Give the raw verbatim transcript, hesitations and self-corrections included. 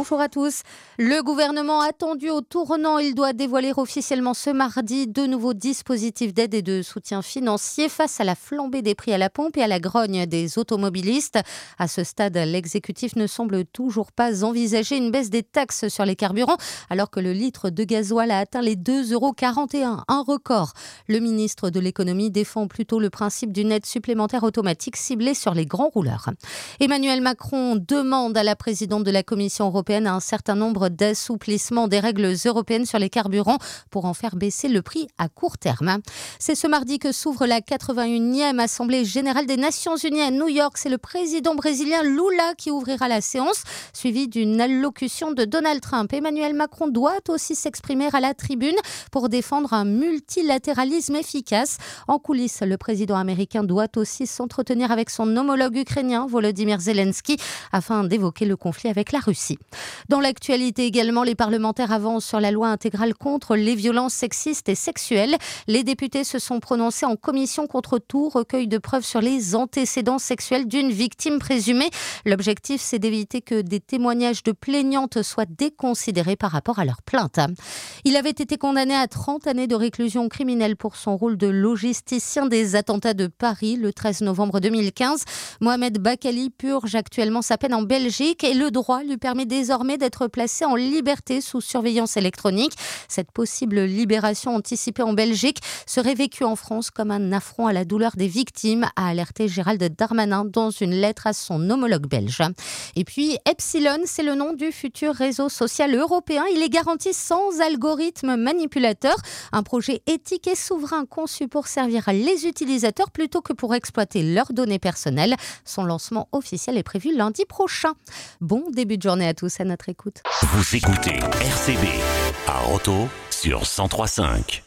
bonjour à tous. Le gouvernement attendu au tournant, il doit dévoiler officiellement ce mardi de nouveaux dispositifs d'aide et de soutien financier face à la flambée des prix à la pompe et à la grogne des automobilistes. À ce stade, l'exécutif ne semble toujours pas envisager une baisse des taxes sur les carburants, alors que le litre de gasoil a atteint les deux euros quarante et un, un record. Le ministre de l'économie défend plutôt le principe d'une aide supplémentaire automatique ciblée sur les grands rouleurs. Emmanuel Macron demande à la présidente de la Commission européenne un certain nombre d'assouplissements des règles européennes sur les carburants pour en faire baisser le prix à court terme. C'est ce mardi que s'ouvre la quatre-vingt-unième Assemblée générale des Nations unies à New York. C'est le président brésilien Lula qui ouvrira la séance, suivi d'une allocution de Donald Trump. Emmanuel Macron doit aussi s'exprimer à la tribune pour défendre un multilatéralisme efficace. En coulisses, le président américain doit aussi s'entretenir avec son homologue ukrainien, Volodymyr Zelensky, afin d'évoquer le conflit avec la Russie. Dans l'actualité également, les parlementaires avancent sur la loi intégrale contre les violences sexistes et sexuelles. Les députés se sont prononcés en commission contre tout recueil de preuves sur les antécédents sexuels d'une victime présumée. L'objectif, c'est d'éviter que des témoignages de plaignantes soient déconsidérés par rapport à leur plainte. Il avait été condamné à trente années de réclusion criminelle pour son rôle de logisticien des attentats de Paris le treize novembre deux mille quinze. Mohamed Bakali purge actuellement sa peine en Belgique et le droit lui permet désormais d'être placé en liberté sous surveillance électronique. Cette possible libération anticipée en Belgique serait vécue en France comme un affront à la douleur des victimes, a alerté Gérald Darmanin dans une lettre à son homologue belge. Et puis Epsilon, c'est le nom du futur réseau social européen. Il est garanti sans algorithme manipulateur. Un projet éthique et souverain conçu pour servir les utilisateurs plutôt que pour exploiter leurs données personnelles. Son lancement officiel est prévu lundi prochain. Bon début de journée à tous à notre écoute. Vous écoutez R C B à Roto sur cent trois virgule cinq.